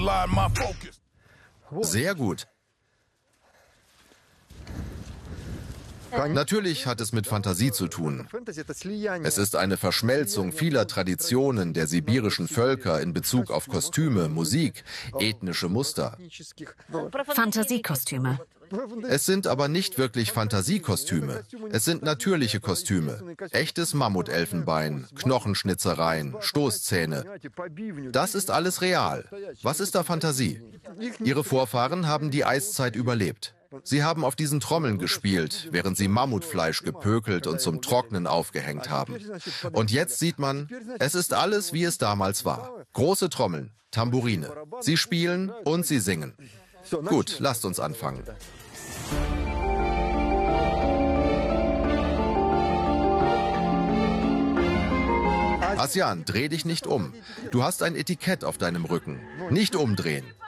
Sehr gut. Natürlich hat es mit Fantasie zu tun. Es ist eine Verschmelzung vieler Traditionen der sibirischen Völker in Bezug auf Kostüme, Musik, ethnische Muster. Fantasiekostüme. Es sind aber nicht wirklich Fantasiekostüme. Es sind natürliche Kostüme. Echtes Mammutelfenbein, Knochenschnitzereien, Stoßzähne. Das ist alles real. Was ist da Fantasie? Ihre Vorfahren haben die Eiszeit überlebt. Sie haben auf diesen Trommeln gespielt, während sie Mammutfleisch gepökelt und zum Trocknen aufgehängt haben. Und jetzt sieht man, es ist alles, wie es damals war. Große Trommeln, Tambourine. Sie spielen und sie singen. Gut, lasst uns anfangen. Asjan, dreh dich nicht um. Du hast ein Etikett auf deinem Rücken. Nicht umdrehen.